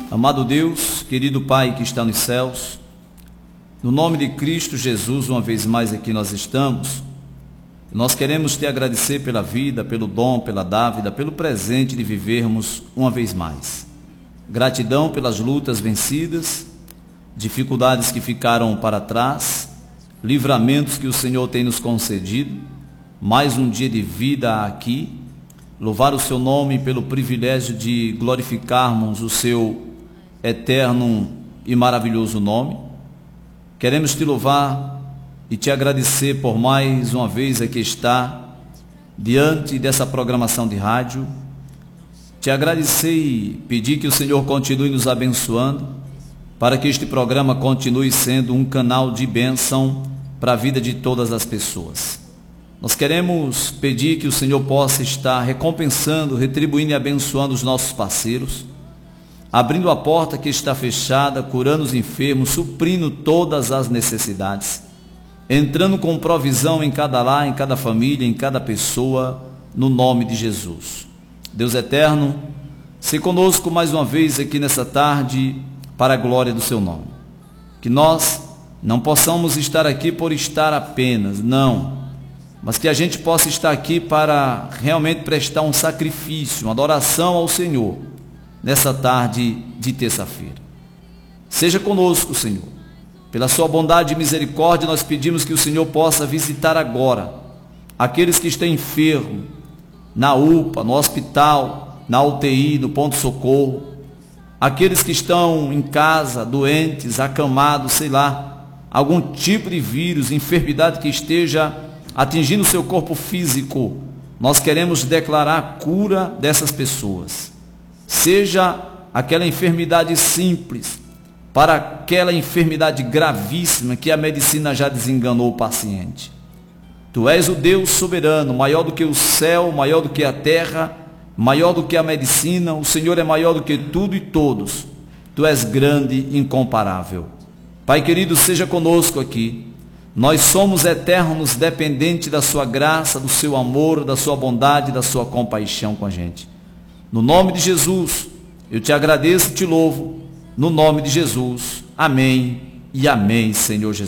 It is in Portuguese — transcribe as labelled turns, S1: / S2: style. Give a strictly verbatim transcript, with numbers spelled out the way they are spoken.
S1: Amado Deus, querido Pai que está nos céus, no nome de Cristo Jesus, uma vez mais aqui nós estamos. Nós queremos te agradecer pela vida, pelo dom, pela dávida, pelo presente de vivermos uma vez mais. Gratidão pelas lutas vencidas, dificuldades que ficaram para trás, livramentos que o Senhor tem nos concedido, mais um dia de vida aqui. Louvar o seu nome pelo privilégio de glorificarmos o seu eterno e maravilhoso nome. Queremos te louvar e te agradecer por mais uma vez aqui estar diante dessa programação de rádio. Te agradecer e pedir que o Senhor continue nos abençoando, para que este programa continue sendo um canal de bênção para a vida de todas as pessoas. Nós queremos pedir que o Senhor possa estar recompensando, retribuindo e abençoando os nossos parceiros, abrindo a porta que está fechada, curando os enfermos, suprindo todas as necessidades, entrando com provisão em cada lar, em cada família, em cada pessoa, no nome de Jesus. Deus eterno, se conosco mais uma vez aqui nessa tarde, para a glória do seu nome. Que nós não possamos estar aqui por estar apenas, não, mas que a gente possa estar aqui para realmente prestar um sacrifício, uma adoração ao Senhor, nessa tarde de terça-feira. Seja conosco, Senhor. Pela sua bondade e misericórdia, nós pedimos que o Senhor possa visitar agora aqueles que estão enfermos, na U P A, no hospital, na U T I, no ponto-socorro, aqueles que estão em casa, doentes, acamados, sei lá, algum tipo de vírus, enfermidade que esteja atingindo o seu corpo físico. Nós queremos declarar a cura dessas pessoas. Seja aquela enfermidade simples, para aquela enfermidade gravíssima que a medicina já desenganou o paciente. Tu és o Deus soberano, maior do que o céu, maior do que a terra, maior do que a medicina. O Senhor é maior do que tudo e todos. Tu és grande e incomparável. Pai querido, seja conosco aqui. Nós somos eternos dependentes da sua graça, do seu amor, da sua bondade, da sua compaixão com a gente. No nome de Jesus, eu te agradeço e te louvo. No nome de Jesus, amém e amém, Senhor Jesus.